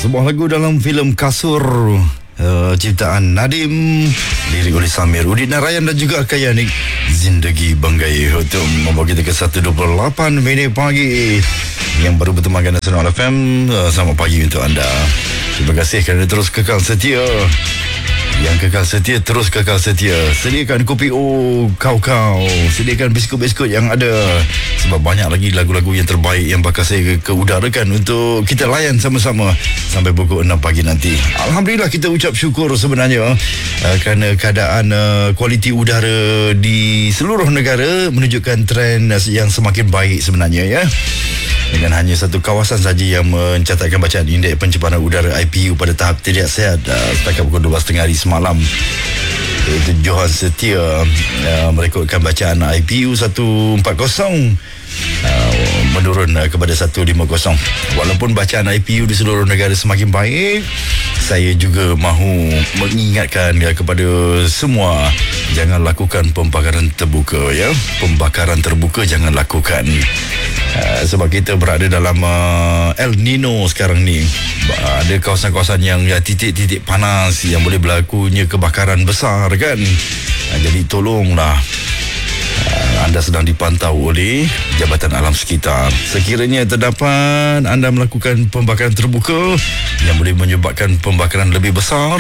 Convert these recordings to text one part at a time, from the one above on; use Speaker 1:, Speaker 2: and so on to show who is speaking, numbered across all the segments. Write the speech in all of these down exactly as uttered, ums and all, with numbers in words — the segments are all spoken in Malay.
Speaker 1: sebuah lagu dalam filem Kasur, uh, ciptaan Nadim, lirik oleh Samir, Udin Narayan dan juga Kayanik. Zindagi Banggai untuk membawa kita ke satu dua puluh lapan minit pagi yang baru bertemankan Nasional F M. Uh, selamat pagi untuk anda. Terima kasih kerana terus kekal setia. Yang kekal setia, terus kekal setia. Sediakan kopi O kau-kau, sediakan biskut-biskut yang ada, sebab banyak lagi lagu-lagu yang terbaik yang bakal saya keudarakan untuk kita layan sama-sama sampai pukul enam pagi nanti. Alhamdulillah, kita ucap syukur sebenarnya uh, kerana keadaan uh, kualiti udara di seluruh negara menunjukkan trend uh, yang semakin baik sebenarnya, ya. Dengan hanya satu kawasan saja yang mencatatkan bacaan indeks pencemaran udara I P U pada tahap tidak sihat uh, setakat pukul dua belas tiga puluh hari semalam, iaitu Johan Setia uh, merekodkan bacaan I P U seratus empat puluh uh, menurun uh, kepada seratus lima puluh. Walaupun bacaan I P U di seluruh negara semakin baik, saya juga mahu mengingatkan uh, kepada semua, jangan lakukan pembakaran terbuka, ya. Pembakaran terbuka jangan lakukan. Uh, sebab kita berada dalam uh, El Nino sekarang ni. Uh, ada kawasan-kawasan yang ya, titik-titik panas yang boleh berlakunya kebakaran besar, kan. Uh, jadi tolonglah, uh, anda sedang dipantau oleh Jabatan Alam Sekitar. Sekiranya terdapat anda melakukan pembakaran terbuka yang boleh menyebabkan pembakaran lebih besar,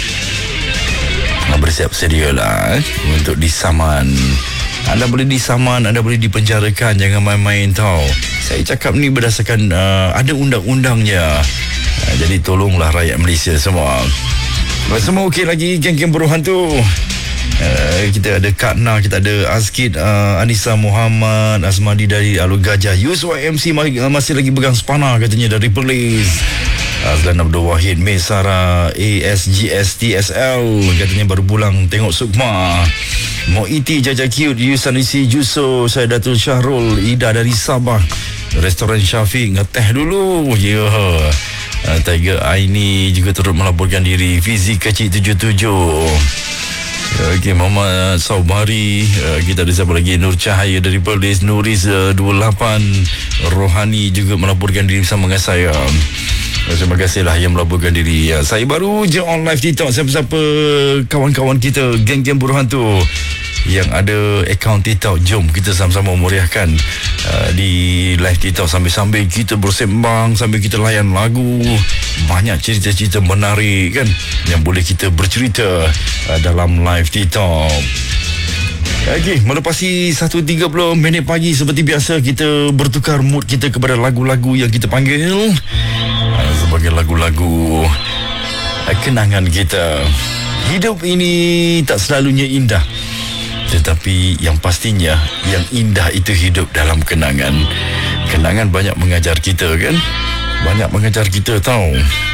Speaker 1: uh, bersiap sedialah eh, untuk disaman. Anda boleh disaman, anda boleh dipenjarakan. Jangan main-main tau. Saya cakap ni berdasarkan uh, ada undang-undangnya. uh, Jadi tolonglah rakyat Malaysia semua. Semua okey lagi, geng-geng buruhan tu. uh, Kita ada Kak Na, kita ada Azkid, uh, Anissa Muhammad, Asmadi dari Alur Gajah, Yus Y M C masih lagi pegang spana katanya dari Perlis. Azlan Abdul Wahid, May Sarah, A S G S T S L katanya baru pulang tengok Sukma. Moiti Jaja Cute, Yusan Isi Juso, Saidatul Syahrul, Ida dari Sabah, Restoran Syafiq ngeteh dulu. Ya, yeah. uh, Tiger Aini juga turut melaporkan diri. Fizi Kecil tujuh tujuh. Okey, Muhammad Saubari, uh, kita ada siapa lagi? Nur Cahaya dari Perlis, Nuris uh, dua puluh lapan, Rohani juga melaporkan diri bersama dengan saya. Terima kasihlah yang melaporkan diri. Ya, saya baru je on live TikTok. Siapa-siapa kawan-kawan kita, geng-geng buruhan tu yang ada akaun TikTok, jom kita sama-sama meriahkan uh, di live TikTok sambil-sambil kita bersembang, sambil kita layan lagu. Banyak cerita-cerita menarik, kan, yang boleh kita bercerita uh, dalam live TikTok. Okey, melepasi satu tiga puluh minit pagi, seperti biasa kita bertukar mood kita kepada lagu-lagu yang kita panggil uh, sebagai lagu-lagu uh, kenangan kita. Hidup ini tak selalunya indah, tetapi yang pastinya yang indah itu hidup dalam kenangan. Kenangan banyak mengajar kita, kan. Banyak mengajar kita tahu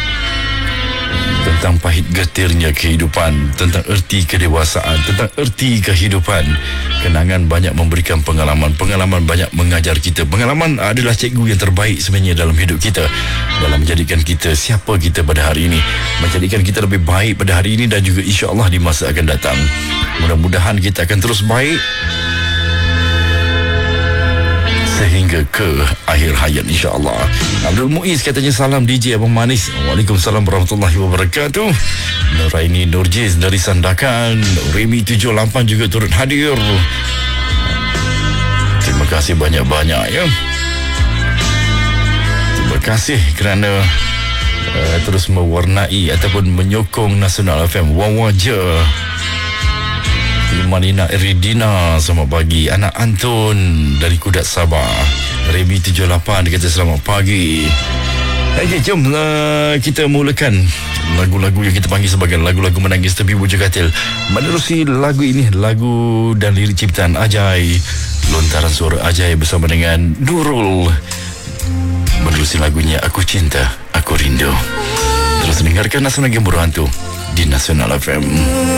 Speaker 1: tentang pahit getirnya kehidupan, tentang erti kedewasaan, tentang erti kehidupan. Kenangan banyak memberikan pengalaman. Pengalaman banyak mengajar kita. Pengalaman adalah cikgu yang terbaik sebenarnya dalam hidup kita, dalam menjadikan kita siapa kita pada hari ini, menjadikan kita lebih baik pada hari ini dan juga insya-Allah di masa akan datang. Mudah-mudahan kita akan terus baik sehingga ke akhir hayat, insya-Allah. Abdul Muiz katanya salam D J Abang Manis. Waalaikumsalam warahmatullahi wabarakatuh. Nuraini Nurjiz dari Sandakan, Remy tujuh lapan juga turut hadir. Terima kasih banyak-banyak, ya. Terima kasih kerana uh, terus mewarnai ataupun menyokong Nasional F M. Wawaja Manina Eridina, selamat pagi. Anak Anton dari Kudat Sabah, Remy tujuh lapan dia kata selamat pagi. Okey, jom uh, kita mulakan lagu-lagu yang kita panggil sebagai lagu-lagu menangis tepi buja katil. Menerusi lagu ini, lagu dan lirik ciptaan Ajai, lontaran suara Ajai bersama dengan Nurul. Menerusi lagunya Aku Cinta, Aku Rindu. Terus dengarkan Nasional Game Buruhan tu di Nasional F M.